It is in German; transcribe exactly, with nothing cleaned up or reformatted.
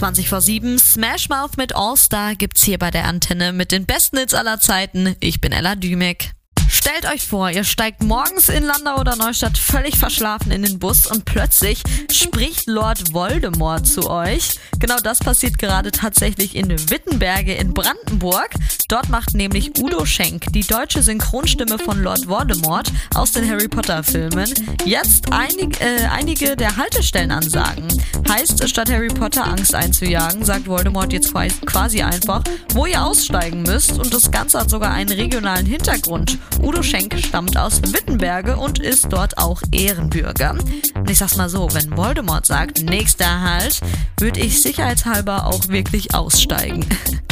zwanzig vor sieben. Smash Mouth mit All Star gibt's hier bei der Antenne mit den besten Hits aller Zeiten. Ich bin Ella Dümek. Stellt euch vor, ihr steigt morgens in Landau oder Neustadt völlig verschlafen in den Bus und plötzlich spricht Lord Voldemort zu euch. Genau das passiert gerade tatsächlich in Wittenberge in Brandenburg. Dort macht nämlich Udo Schenk, die deutsche Synchronstimme von Lord Voldemort aus den Harry Potter Filmen, jetzt einig, äh, einige der Haltestellenansagen. Heißt, statt Harry Potter Angst einzujagen, sagt Voldemort jetzt quasi einfach, wo ihr aussteigen müsst, und das Ganze hat sogar einen regionalen Hintergrund. Udo Schenk stammt aus Wittenberge und ist dort auch Ehrenbürger. Und ich sag's mal so, wenn Voldemort sagt, nächster Halt, würde ich sicherheitshalber auch wirklich aussteigen.